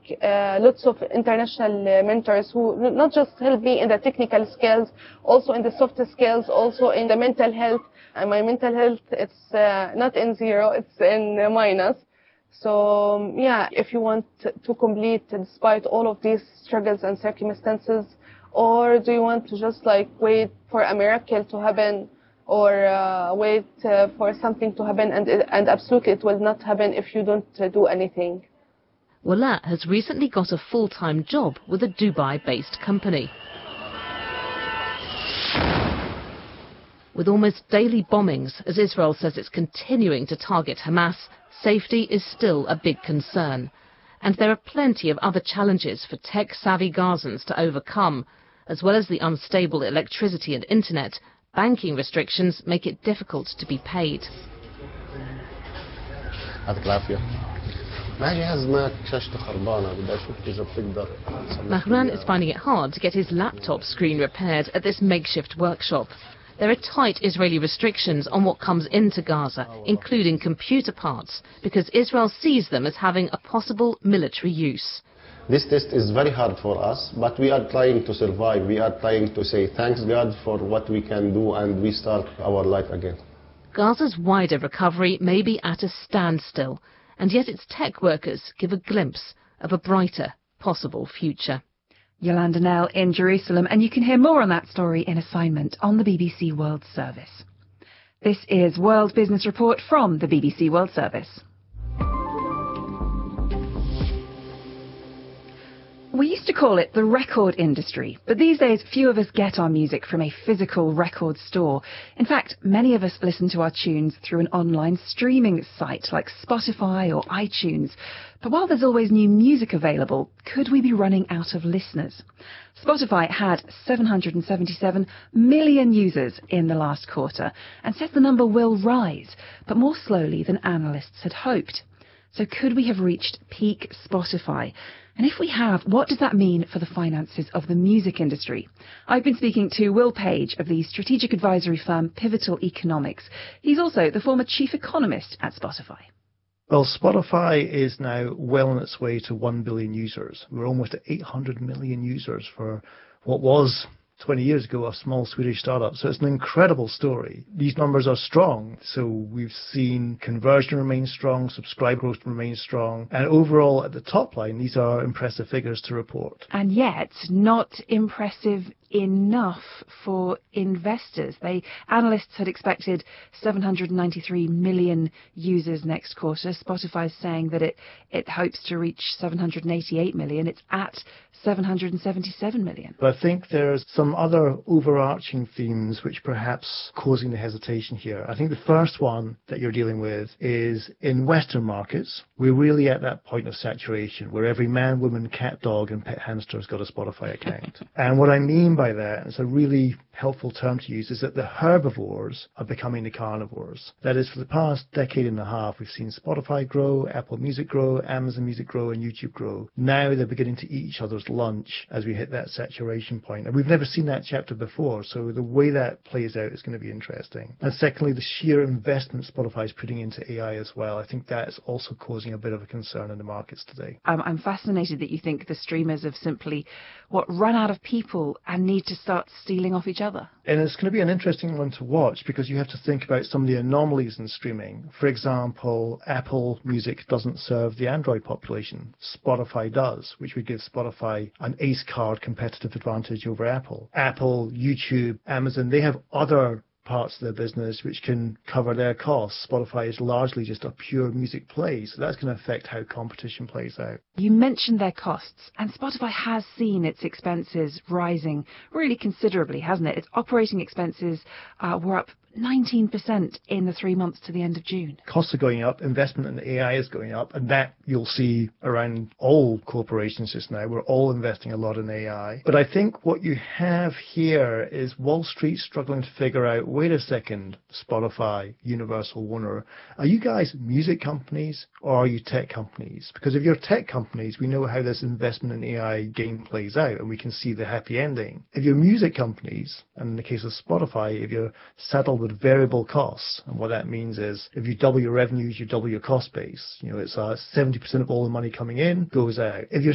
lots of international mentors who not just help me in the technical skills, also in the soft skills, also in the mental health. And my mental health, it's not in zero, it's in minus. So yeah, if you want to complete despite all of these struggles and circumstances, or do you want to just like wait for a miracle to happen, or wait for something to happen, and absolutely it will not happen if you don't do anything. Wala has recently got a full-time job with a Dubai-based company. With almost daily bombings, as Israel says it's continuing to target Hamas, safety is still a big concern. And there are plenty of other challenges for tech-savvy Gazans to overcome. As well as the unstable electricity and internet, banking restrictions make it difficult to be paid. Mahran is finding it hard to get his laptop screen repaired at this makeshift workshop. There are tight Israeli restrictions on what comes into Gaza, including computer parts, because Israel sees them as having a possible military use. This test is very hard for us, but we are trying to survive. We are trying to say thanks God for what we can do and restart our life again. Gaza's wider recovery may be at a standstill, and yet its tech workers give a glimpse of a brighter possible future. Yolanda Nell in Jerusalem, and you can hear more on that story in Assignment on the BBC World Service. This is World Business Report from the BBC World Service. We used to call it the record industry, but these days few of us get our music from a physical record store. In fact, many of us listen to our tunes through an online streaming site like Spotify or iTunes. But while there's always new music available, could we be running out of listeners? Spotify had 777 million users in the last quarter and says the number will rise, but more slowly than analysts had hoped. So could we have reached peak Spotify? And if we have, what does that mean for the finances of the music industry? I've been speaking to Will Page of the strategic advisory firm Pivotal Economics. He's also the former chief economist at Spotify. Well, Spotify is now well on its way to 1 billion users. We're almost at 800 million users for what was 20 years ago a small Swedish startup. So it's an incredible story. These numbers are strong. So we've seen conversion remain strong, subscriber growth remain strong, and overall at the top line, these are impressive figures to report. And yet not impressive enough for investors. Analysts had expected 793 million users next quarter. Spotify is saying that it hopes to reach 788 million. It's at 777 million. But I think there's some other overarching themes which perhaps causing the hesitation here. I think the first one that you're dealing with is in Western markets, we're really at that point of saturation where every man, woman, cat, dog and pet hamster has got a Spotify account. And what I mean by that, and it's a really helpful term to use, is that the herbivores are becoming the carnivores. That is, for the past decade and a half, we've seen Spotify grow, Apple Music grow, Amazon Music grow, and YouTube grow. Now they're beginning to eat each other's lunch as we hit that saturation point. And we've never seen that chapter before, so the way that plays out is going to be interesting. And secondly, the sheer investment Spotify is putting into AI as well. I think that is also causing a bit of a concern in the markets today. I'm fascinated that you think the streamers have simply run out of people and need to start stealing off each other. And it's going to be an interesting one to watch because you have to think about some of the anomalies in streaming. For example, Apple Music doesn't serve the Android population. Spotify does, which would give Spotify an ace card competitive advantage over Apple. Apple, YouTube, Amazon, they have other parts of their business which can cover their costs. Spotify is largely just a pure music play, so that's going to affect how competition plays out. You mentioned their costs, and Spotify has seen its expenses rising really considerably, hasn't it? Its operating expenses were up 19% in the 3 months to the end of June. Costs are going up, investment in AI is going up, and that you'll see around all corporations just now. We're all investing a lot in AI. But I think what you have here is Wall Street struggling to figure out, wait a second, Spotify, Universal, Warner, are you guys music companies or are you tech companies? Because if you're tech companies, we know how this investment in AI game plays out, and we can see the happy ending. If you're music companies, and in the case of Spotify, if you're saddled with variable costs, and what that means is if you double your revenues, you double your cost base. It's 70% of all the money coming in goes out. If you're